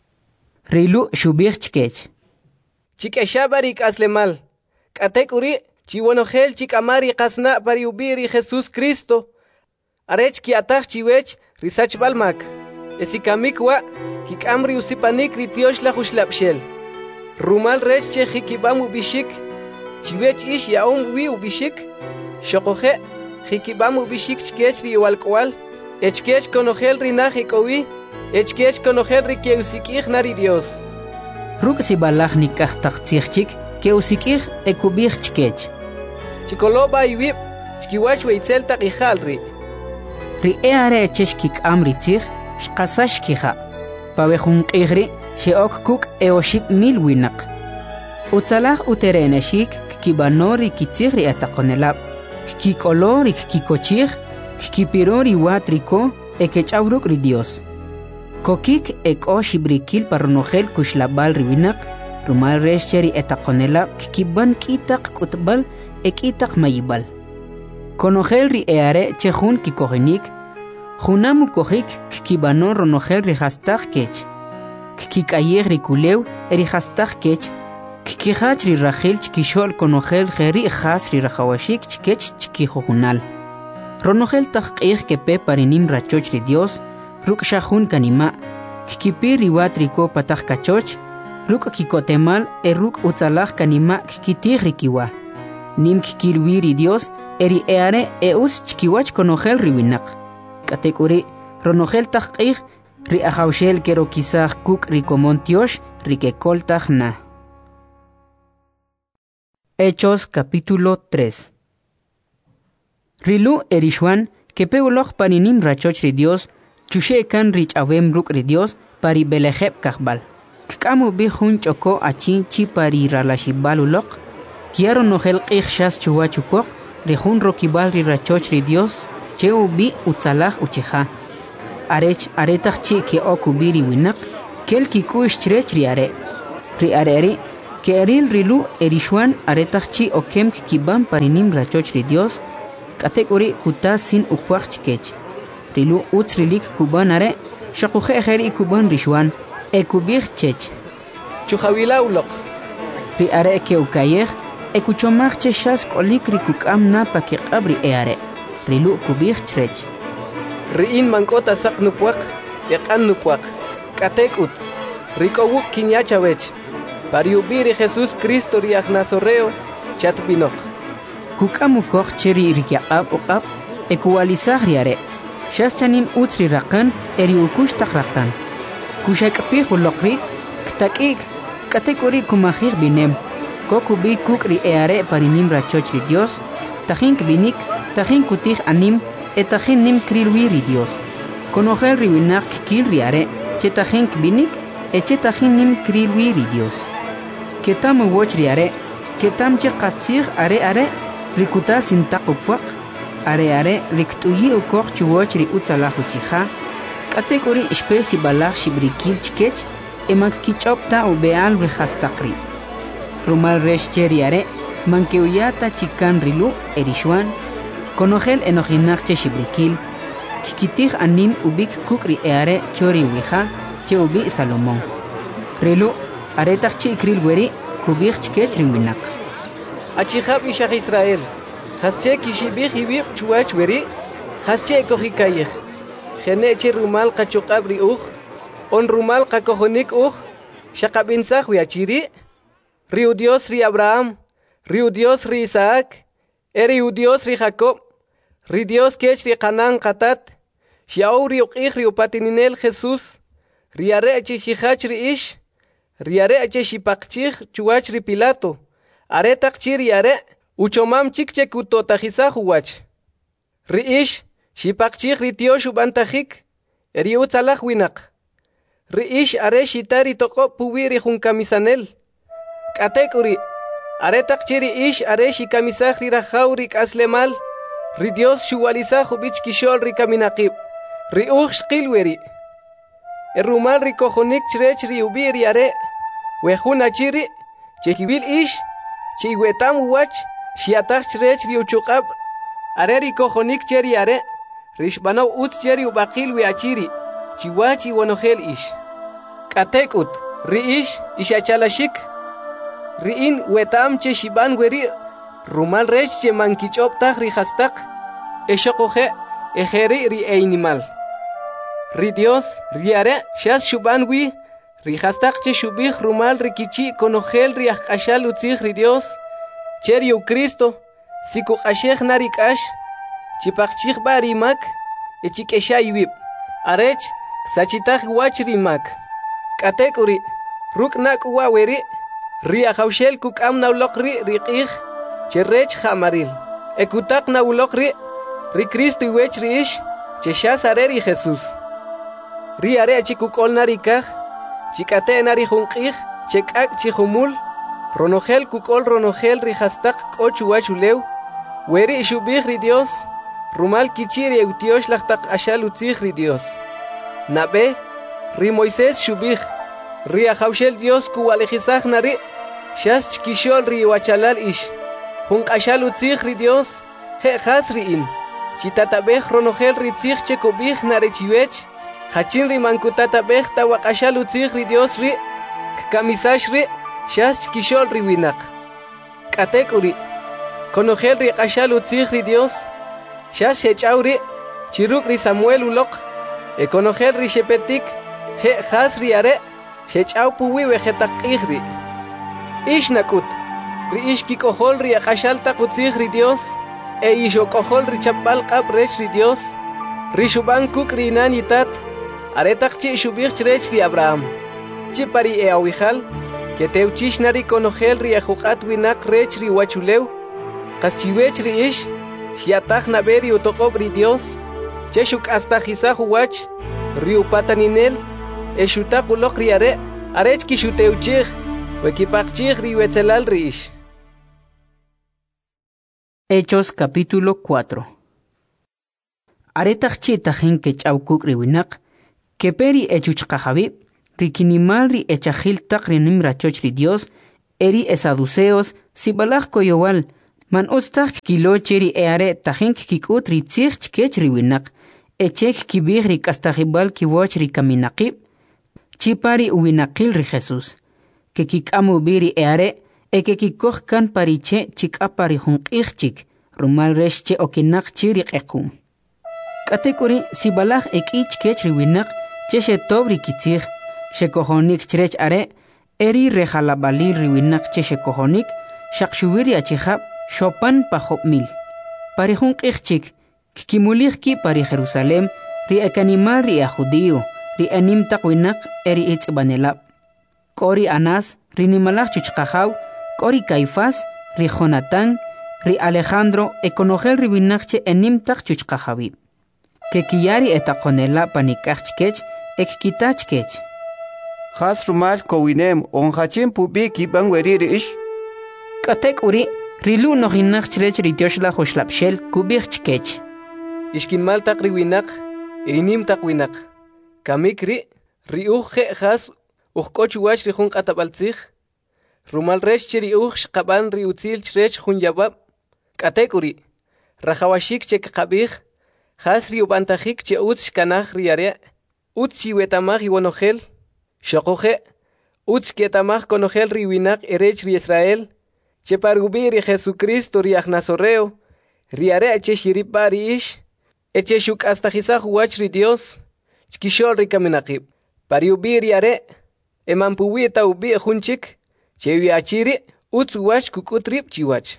rilu shubich chkech chikeshabari kaslemal katekuri chiwonojel chikamari qasna pari ubiri Jesus Cristo arech ki ataj chiwech risach balmak esikamikwa kikamri usipanik ri Tiosh lajuxlabshel rumal rech che jikibam ubishik chiwech ish yaom wi ubishik shoqoje jikibam ubishik chkech ri walkwal echkech konojel rinaj ikowi echkech konojel ri keusikij nari Dios ruk si balaj nikaj taqtzijchik keusikij ekubij chkech chikoloba iwib chkiwach weitzel taqijal ri eare echesh kikam ri tzij shqasash kija pawejun qijri sheok kuk eoshib mil winaq utzalaj uterenashik kibanori kitzijri ataqonelab kikolori kikochij kipirori watriko ekechawruk ri Dios kokik eko shibrikil parnojel kushlabal riwinaq rumal resheri etaqonelab kiban kitaq kutbal ekitaq mayibal konojel ri eare chejun kikojenik junamu kojik kibanon ronojel ri hastaq kech kikayej ri kulew eri hastaq kech kikihach ri rajil chkishol konojel jeri jas ri rajawashik chkech chkijojunal ronojel taq'ij kepe parinim rachoch ri Dios ruk shahun kanima kikipi riwat riko pataq kachoch ruk kikotemal ruk utzalaj kanima kikitij rikiwa nim kikilwi ri Dios eri eare eus chkiwach konojel riwinaq katekuri ronojel taq'ij ri ajaushel kero kisaj kuk rikomon Tiosh rikekoltaj na Hechos capítulo 3 Rilu erishwan kepe uloj parinim rachoch ri Dios chushe kan rich avem ruk ri Dios pari belejeb kahbal kkamu bi jun choko achi chi pari ralashibal ulok kiaro nojel qij shas chuwa chukok ri jun rokibal ri rachoch ri Dios cheu bi utzalaj ucheja arech aretaj chi ke okubiri winaq kel kikush chrech ri are ri que eril rilu erishwan aretachchi okem kiban parinim rachoch ri Dios kategori kuta sin upwachkech rilu utsrilik kuban are shaquje ejeri kuban rishwan ekubich chech chujawila ulok ri are ke ukayej ekuchomach cheshas kolik ri kukam na pakiqabri are rilu kubich chrech riin mankota sak nupwak eqan nupwak katekut rikowuk kinyachawech pariubiri Jesús Cristo riach nazoreo chatbinok kukamukok cheri rikyaqab uqab ekuwalisaj riare shas chanim utsri raqan eri ukush taqraqan kushakpi hulokri ktakik katekori kumajir binem kokubi kukri eare parinim rachoch ri Dios tajin binik tajin kutij anim etajin nim krilwi ri Dios konojel riwinak kil riare chetajin binik echetajin nim krilwi ri Dios ketam woch riare ketam che qasir are rikuta sintaqupwaq are riktuyi ukoq chuwoch ri utsalahu chija kategori espesi balaj shibrikil chkech emak kichopta ubeal rehastaqri rumal reshcheri are mankeuyata chikan rilu erishwan konojel enojinach shibrikil kikitij anim ubik kukri are chori wija che ubi Salomón rilu aretach chikril weri kubich chkech riwinak achijab ishaj Israel hasche kishibij ibib chuach weri hasche kohikayej geneche rumal qachuqabri uj on rumal qakojonik uj shaqabinsaj wiachiri riu Dios ri Abraham riu Dios ri Isaac riu Dios ri Jacob ri Dios kech ri Canaan qatat xiaw ri uqij ri upatininel Jesús ri are chijach ri ish ri are chipaqchij chuach ri Pilato are taqchiri are uchomam chikche kutotajisaj uwach ri ish xipaqchij ri tiox ubantajik eri utsalaj winak ri ish are xitari toqob puwi ri junkamisanel k'atek'uri are taqchiri ish are xikamisaj ri rajaw ri k'aslemal ri Dios xuwalisaj ubich kixol ri kaminaqib ri uj xqilweri erumal ri kojonik chrech ri ubi ri are wejun achiri chekibil ish chiwetam uwach xiataj chrech ri uchuqab are ri kojonik cheri are rishbanaw utz cheri ubaqil wi achiri chiwachi wonojel ish k'atek'ut ri ish ixachalashik riin wetam che shiban weri rumal rech che mankichoptaj ri hastaq eshoqoje ejeri ri einimal ri Dios ri are shas shuban wi ri hastaq che shubij rumal ri kichi konojel ri ajqashal utzij ri Dios cheri u Cristo sikuqashej nari k'ash chipaqchij ba ri mak echik'esha iwib arech sachitaj wach ri mak k'atek'uri ruk' nak'uwa weri ri ajawxel kuk'am nawloq ri q'ij che rech jamaril ekutaq nawloq ri Cristo iwech ri ish che xas are ri Jesús ri are chikuk'ol nari kaj chik'ate nari jun q'ij che k'ak' chijumul ronojel kuk'ol ronojel ri hastaq k'o chuwach ulew weri xubij ri Dios rumal kichi ri eutiox laj taq'axal utzij ri Dios nab'e ri Moisés xubij ri ajawxel Dios kuwalejisaj nari xas chkixol ri wachalal ish jun q'axal utzij ri Dios je'jas ri'in chitatabej ronojel ri tzij che kubij nari chiwech jachin ri mankutatabej tawaq'axal utzij ri Dios ri kkamisax ri xas chkixol ri winaq k'atek'uri konojel ri q'axal utzij ri Dios xas xech'aw ri chiruk' ri Samuel uloq konojel ri xepetik je'jas ri are xech'aw puwi wejetaq q'ij ri ish nak'ut ri ish kik'ojol ri aq'axal taq utzij ri Dios ish ok'ojol ri chapb'al q'ab' rech ri Dios ri xub'an kuk' ri inan yitat are taq chi' xub'ij chrech ri Abraham chi pari awijal que teuchix nari konojel ri ajuq'at winaq rech ri wachulew qas chiwech ri ish xiataj nab'e ri utoqob' ri Dios che xuk'astajisaj uwach ri upataninel xutaq uloq ri are arech kixuteuchij wekipaqchij ri wetzelal ri ish. Hechos capítulo 4. Aretaj chitajin que ch'awkuk ri winaq que peri echuchqajabi ri kinimal ri echajil taq ri nim rachoch ri Dios eri esaduceos sibalaj koyowal man ostak kilo cheri eare tajink kikut ritzich chkech riwinak echek kibig rikastahibal kiwoch rikaminaqib chipari uwinaqil ri Jesus que kikamu biri eare que kikoh kan pariche chikapari hunqihchik rumal reshche okinak chiri qekum katekuri sibalaj ekich kech riwinak cheshe tobri kitzich shekohonik chrech are eri rejalabali riwinak cheshe kohonik shaqshuwiri achihab shopan pahopmil pari hunqihchik kikimulihki pari Jerusalem ri ekanimal ri judío ri anim taqwinak eri itzbanelab kori Anas ri nimalaj chuchqajaw kori Caifás ri Jonatán ri Alejandro ekonojel ri winakche enim taq chuchqajawib que kiyari etaqonela panikachkech ekkitachkech Has rumal kowinem onhachim pubi kiban weriri ish katek uri rilu nohinakchrech ri tioshla hoshlapshel kubichkech Ishkin mal taq riwinak irinim taq winak kamikri ri uje has uqoch wach ri jun qatabaltzig rumal resh ri uj qaban ri utzil chrech jun yabab katekuri rajawashik chek qabig has ri ubantajik che utz kanaj ri are utz wetamaj iwonojel shoqoje utz ketamaj konojel ri winak erech ri Israel che pargubi ri Jesucristo ri agnazorreo ri are che shiripari ish eche shuk hasta jisaj wach ri Dios chkishol ri kaminaqib pariubi ri are emampuwi ta ubi junchik chewi achiri utz wach kukutrib chiwach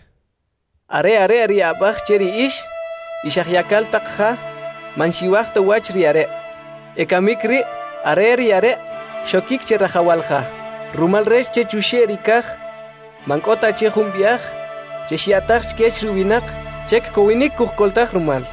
are ri abaj cheri ish ishahyakal taqha manshiwaj ta wach ri are ekamikri are ri are shokik che rajawalja rumal resh che chusheri kaj mankota che jumbiaj che shiataj chkech riwinak chek kowinik kujkoltaj rumal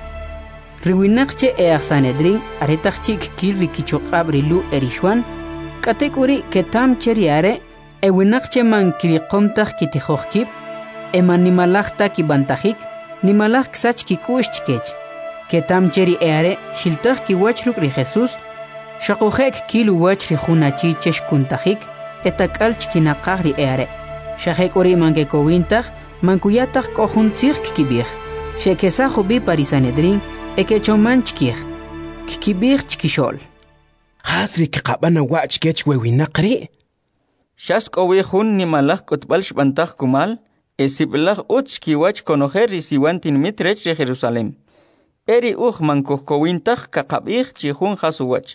riwinak che Sanedrin aretaj chik kil rikichoqab rilu erishwan katekuri ketam cheri are ewinak che man kiriqomtaj kitijojkib eman nimalajta kibantajik nimalaj ksach kikush chkech ketam cheri are shiltaj kiwach ruk ri Jesus shaqojek kilu wach ri junachi cheshkuntajik etakal chkinaqaj ri are shajek uri manke kowintaj mankuyataj kohuntzig kibij shekesa jubi parisanedrin ekechoman chkij kibij chkishol hasri kqabana wach kech wewinaqri Shas kowi jun nimalaj kotbal shbantaj kumal esiblaj utz kiwach konojer risiwantin mitrech ri Jerusalem eri uj mankojkowintaj kaqabij chijun jasuwach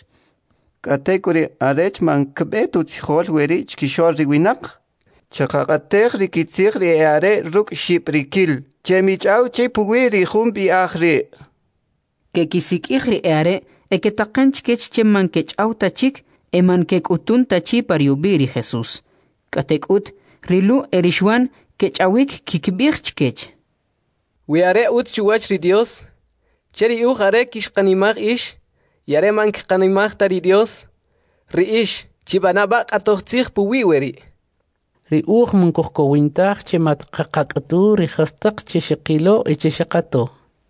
katekuri arech man kbetu tjol weri chkishol riwinak chaqaqatej rikitzig ri are ruk shiprikil chemichau che puwi ri jun bi akhri que kisikij ri are eketaqan chkech che man kech'aw tachik eman kek'utun tachi pariubi ri Jesus katek'ut rilu erishwan kech'awik kikbij chkech wi are ut chuwach ri Dios cheri uj are kishqanimaj ish yare man kqanimaj tari Dios ri ish chibanaba qatoqtzig puwi weri ri uj mankojkowintaj che matqaqaq'tu ri jastaq che shiqilo eche shaqato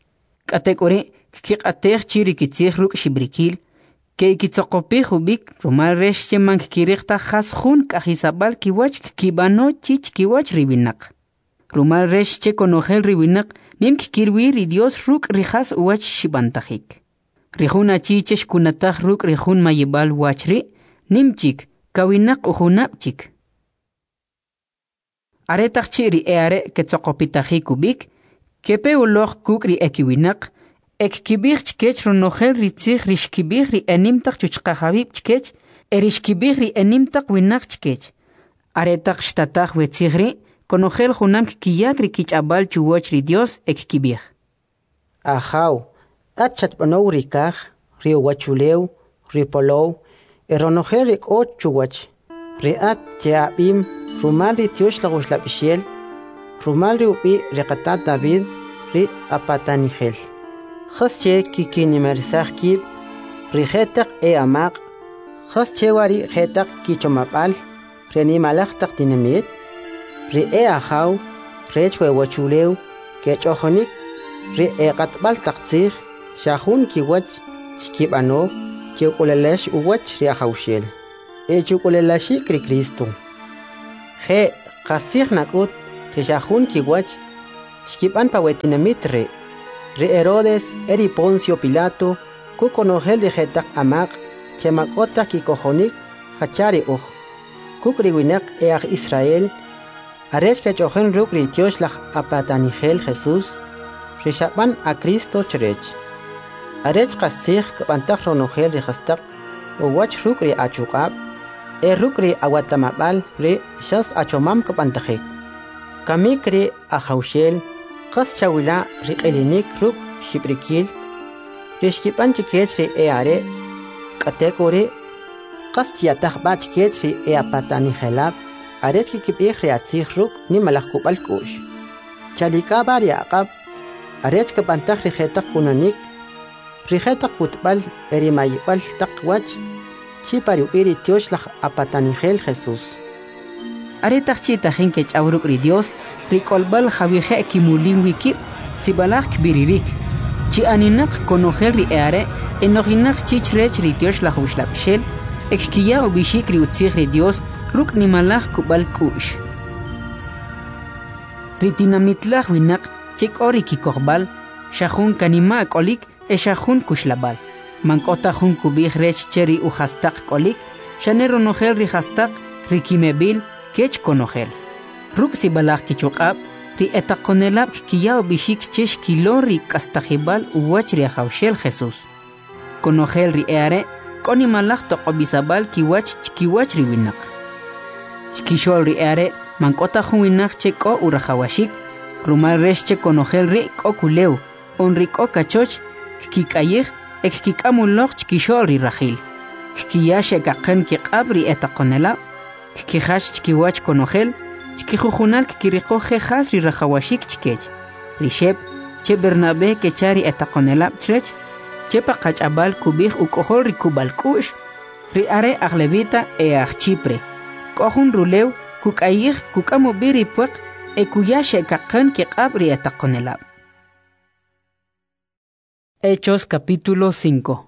katekuri kiqatej chiri kitzig ruk shibrikil que kitzoqopij ubik rumal resh che man kiriqta jas jun kajisabal kiwach kibano chich kiwach riwinak rumal resh che konojel riwinak nim kirwi ri Dios ruk rijas wach shibantajik rijun achichesh kunataj ruk rijun mayibal wachri nimchik kawinak ujunapchik aretaj chiri eare ketzoqopitajik ubik kepe uloj kukri ekiwinak ekkibij chkech ronojel ritzig rishkibij ri enimtaj chuchqajabib chkech erishkibij ri enimtaj winak chkech aretaj shtataj wetzigri konojel junam kiyak ri kich'abal chuwoch ri Dios ekkibij ajaw achat banow rikaj ri wachulew ri polow eronojel ri k'o chuwach ri at cheabim rumal ri tiosh laguxlabixel rumal ri ubi ri qatat David ri apatanijel خسچه کیکی مرسخ کیب ریختق اماق خسچه واری ختق کیچو مبال رنی ملخ تق دینمیت ری اخاو ریچ و وچولیو کیچو خونیک ری قطبال تقصیخ شاخون کی وچ شکیب انو کیو قللش وچ ری اخاوشیل ایچو قللشی کری کریستو خی Qasih nakut kishahun kiwach shkipan pawetinamit re Herodes eri Poncio Pilato ku konogel de jetak amak chemakota kikohonik hachari kukriwinak each Israel arech kechohen rukri tioslach apatanigel Jesús rishapan a Cristo chrech arech qasih kapantak ronogel rihastak uwach rukri achukab rukri awatamabal re shas achomam kapantajek kamikri ahaushel qas chawila riqelinik ruk shibrikil rishkipan chikechri are katekore qas yatah ba chikechri apatani helab arech kibih riatzih ruk ni malakubal kush chalika bari aqab arech kapantaj rijetak kunanik rijetak kutbal erimayibal takwach chipari iri tioslach apatanigel Jesús aretak chitahin ke chawruk ri Dios rikolbal javije kimulim wikib sibalak biririk chi aninak konogel ri are enoginak chichrech ri tioslach ushlapshel ekkiya ubishik ri utzig ri Dios ruk nimalach kubal kush ritinamitlach winak chik ori kikorbal shahun kanima kolik shahun kushlabal mankota jun kubih rech cheri uhastak kolik shanero nogel ri hastak rikimebil kech konogel ruk sibalach kichukab ri etakonelab kiya ubishik chesh kilori kastajibal uwach ri haushel Jesús konogel ri are konimalach toqobisabal kiwach ri winak Chikishol ri are mankota jun winak cheko urahawashik rumal resh che konogel ri kokuleu on ri kokachoch kikayih ekkikamulloq chikishol ri rajil kiyashe kaqen kiqabri etaqonela kihash chikiwach konogel chikijujunal kiriqoje has ri rajawashik chikech rishep che Bernabe kechari etaqonela chrech che paqachabal kubij ukohol ri kubalkush ri are aglevita Chipre kohun rulew kukayih kukamubiri puek ekuyashe kaqen kiqabri etaqonela. Hechos capítulo 5.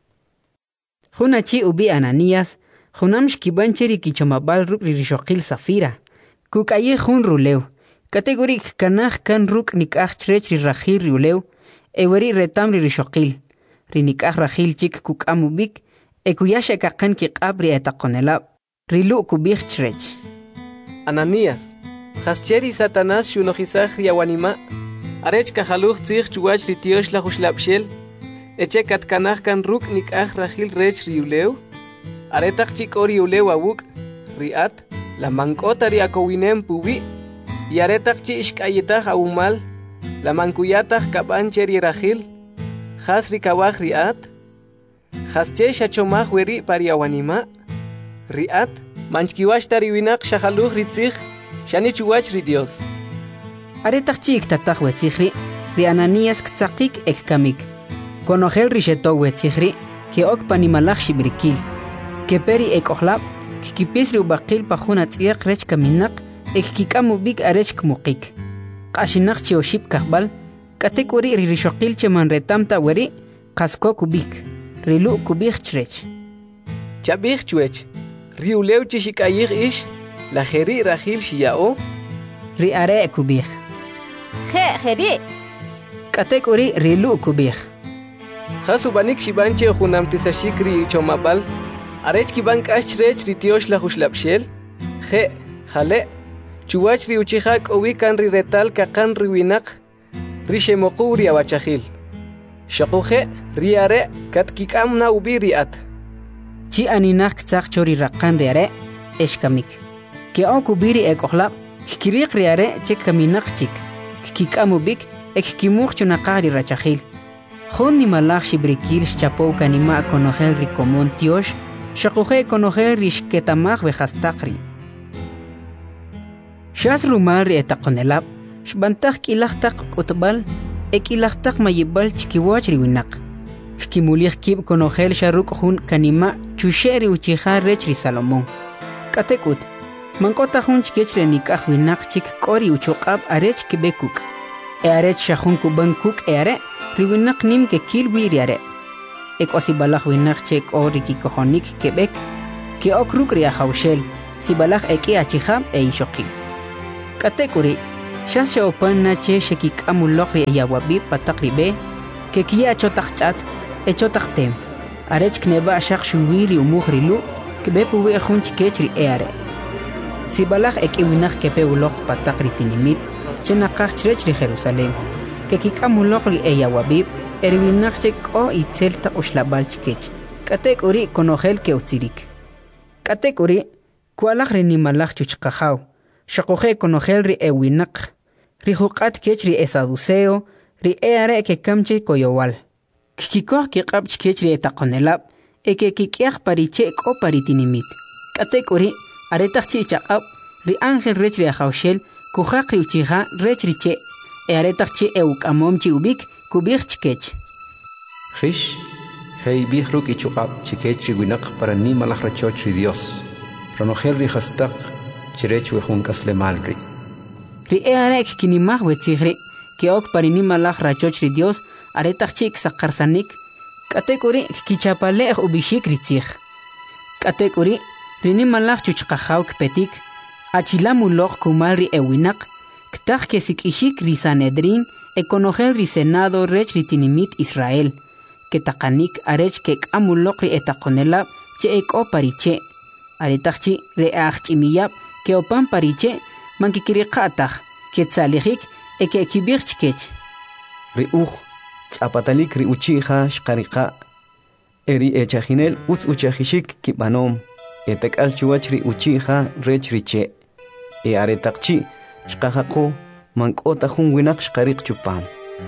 Junachi ubi Ananías, junam shkibancheri kichomabal ruk rishoqil Safira, kukayih jun rulew, kategorik kanaj kan ruk nikaj chrech rirajir rulew, eweri retam rishoqil, rinikaj rajil chik kukamubik, ekuyashe kaqen kiqabri etaqonela. Rilu kubih chrech. Ananías, hascheri Satanás shunojizaj riawanima, arech kajaluj tzig chuwach ritiosh la jushlapshel, eche katkanaj kan ruk nikaj rajil rech riulew, aretak chik ori ulew awuk, riat, la mankota riakowinem puwi, y aretak chi ishkayetaj aumal, la mankuyataj kabancheri rajil, has rikawaj riat, hasche shachomaj weri pariawanima, riat manchkiwash tariwinak shahaluj ritzig shani chuwach ri Dios aretak chik tataj wetzigri ri Ananías ktzaqik ekkamik konogel risheto wetzigri ke ok panimalaj shibrikil ke peri ekohlab kipis ri ubaqil pajuna tzieq rech kaminak ekkikamu arech kmuqik qashinak chioship kahbal katekuri ri rishoqil cheman retamta weri qasko kubik rilu kubik chrech chabig chuech riulew chishikayih ish la jeri rajil shiyao ri are kubih jeri katekuri rilu kubih hasubanik shibanche junam tisashikri chomabal arech kiban kashrech ritiosh la jushlapshel jale chuwach ri uchihak owikan ri retal kaqan riwinak ri shemoquri awachahil shaquje ri are katkikamna ubiriat chi aninak tzaq chori raqan riare eshkamik ke okubiri ekohlab kiriq riare chek kaminak chik kikamubik ekkimuq chunaqari rachahil khonni malach shibrikil chapo kanima konogel rikomon tiosh shaquje konogel rishketamag behastaqri shas rumar etaqonelab shbantak ilaqtaq utbal ekilaqtaq mayibal chikiwach riwinak Kimulih kib konogel sharuk jun kanima chusheri uchihar rech ri Salomón. Katekut, mankota jun chikechre nikaj winak chik kori uchoqab arech kibekuk. Arech shahun kuban kuk are riwinak nim ke kilwi riare. Ekosibalaj winak chek ori kikohonik kebek ke okruk ri ahaushel sibalaj eki achiham ishoqil. Katekuri, Shasha opana che shekik amulokri yawabi patakribe, que kia chotakchat, echotaktem. Arech kneba shak shuwiri umuhrilu, que bepuwe hunch kechri eare. Si balach ek iwinach kepe ulok patakri tinimit, chenakach trechri Jerusalem, que kik amulokri yawabib, erwinach chek o itzelta ushlabalch kech. Katekuri konogel ke utzirik. Katekuri, kualach renimalach chuchkahau, shakohe konogel ri ewinak. Rihukat kechri esaduseo, ri eare ke kamche koyowal. Kikikoh kikabch kechri etakonelab, eke kikiach pariche ko paritinimit. Katekuri, aretachchi chakab, ri angel rechri ahaushel, kuhakri uchiha rechriche, aretachchi eukamomchi ubik, kubich kech. Rish, hei bihruk ichukab chikech winak para ni malach rachoch Dios. Ronogel ri hastak, chirech wehunkas le malri. Ri earek kinimah wetzihri, que ok parinimalach rachoch ri Dios, aretachchik sakarsanik, katekuri kichapalech ubishik ritzich. Katekuri, rinimalach chuchkahawk petik, achilamulok kumal ri ewinak, ktach kesikishik ri Sanedrin, ekonogel ri Senado rech ri tinimit Israel, que takanik arech kek amulok ri etakonela, che ek o pariche, aretachchi re achimiyab, que opan pariche, mankikiriqataq quetzalihik eke kibirchkech riuj tzapatalik ri uchiha shqariqa eri echajinel utz uchajishik kibanom etakal chuach ri uchiha rech riche e aretaqchi shqajaqo mankota jun winak shqariq chupam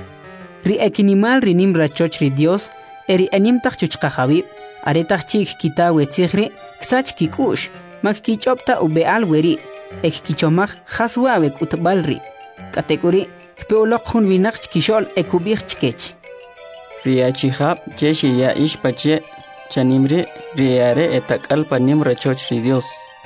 ri ekinimal rinim rachoch ri Dios eri animtaq chuchqajawib aretaqchi kitawe tzihri ksach kikush makkichopta ubeal weri ek kichomach haswawek utbalri katekuri peolok hun winach kishol ekubich chkech riachihab cheshi ya ishpache chanimri riare etakal panim rachoch ri Dios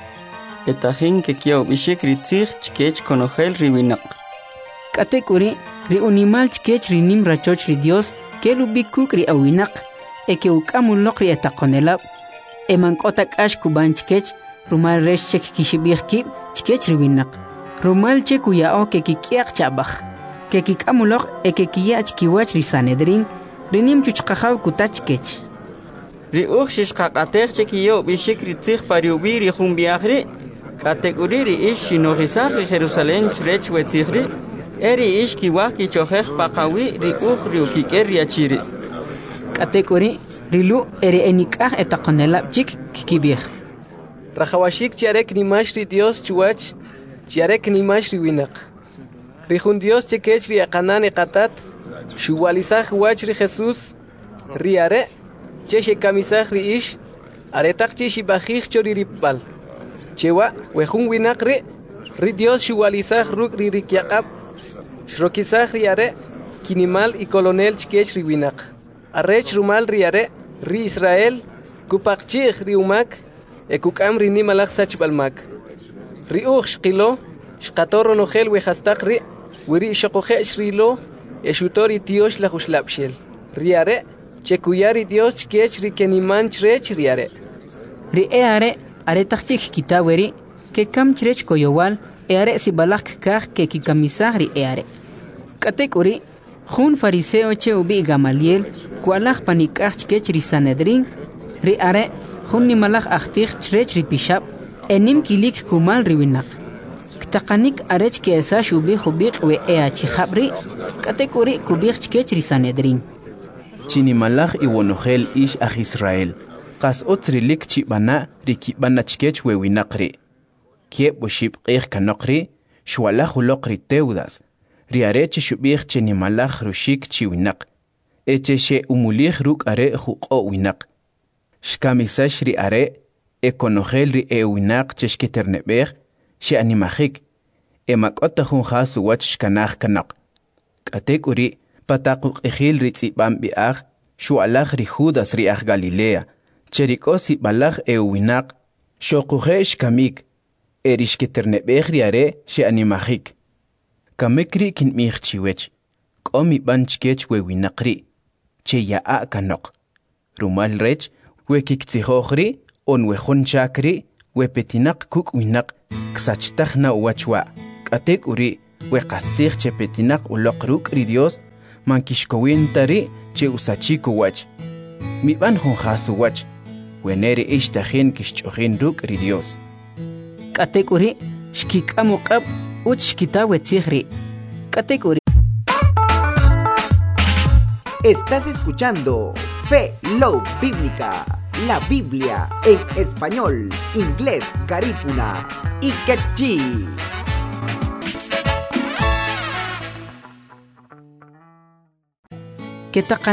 etahin que kiau bishik ritzich chkech konogel riwinak katekuri ri unimal chkech rinim rachoch ri Dios ke lubikuk ri awinak eke ukamulok ri etakonelab emankotak ash kuban chkech rumal resh chek kishibih kib chkech riwinak rumal chek uyao ke kikiak chabach ke kikamulok eke kiyach kiwach ri Sanedrin rinim chuchqajaw kutach kech ri uj shishqaqatej chek yo bishik ritzich pariubi ri jumbiachri kategori ri ish shinogisach ri Jerusalén chrech wetzihri eri ish kiwach kichojej paqawi ri uj ri ukiker ri achiri kategori rilu eri enikaj etaqonelab chik kikibih Rajawashik chiarek nimash ri Dios chuach, chiarek nimash ri winak. Rijun Dios chekech ri akanan ekatat, shuwalizaj wach ri Jesús, ri are, cheche kamisaj ri ish, aretak chishi bajij chori ripbal. Chewa, wejun winak ri Dios shuwalizaj ruk ri rikyakab, shrokizaj ri are, kinimal y colonel chkech ri winak. Arrech rumal ri are, ri Israel, kupakchij ri umak, ekukam ri nimalach sachbalmak ri uj shqilo shqator nogel we hastaq ri wiri shoqoje shrilo eshutori tiosh la khuslapshel ri are chekuyari Dios kech ri keniman chrech ri are tachchik kitaweri ke kam chrech koyowal are si balak kah ke kikamisah ri are katekuri jun fariseo che ubi Gamaliel kualach panikach kech ri Sanedrin ri are Hunni malach achtig chrech ripishab enim kilik kumal riwinak ktaqanik arech ke esa shubi khubiq we eachi khabri katekuri kubich chkech ri Sanedrin chini malach iwonogel ish ach Israel qas otrilik chibana rikibana chkech we winaqri kieb boshib qih kanaqri shwalach uloqri teudas ri arech shubich chini malach rushik chiwinaq eche she umulich ruk are khuqo winaq Shkamisash ri are, ekonogel ri ewinak cheshkiternebech, she animajik, emakota junjas wach shkanach kanak. Katek uri, patakuk ejil ri tzibam biach, shualach ri Judas ri ach Galilea, cherikosi balach ewinak, shokuhe shkamik, erishkiternebech ri are, she animajik. Kamekri kin mich chiwech, komi banchkech wewinakri, che yaa kanok. Rumal rech, Wekiktsijohri, on wejun chakri, wepetinak kuk winak, ksachtajna wachwa, Katek uri, wekasig che petinak ulokruk ri Dios, mankishkowintari che usachiko wach. Miban honjasu wach, weneri ishtahin kishchohin ruk ri Dios. Katek uri, shkikamukab, uchkita wetzigri. Katek uri. Estás escuchando Fe Love Bíblica, la Biblia en español, inglés, garífuna y quechí. Kita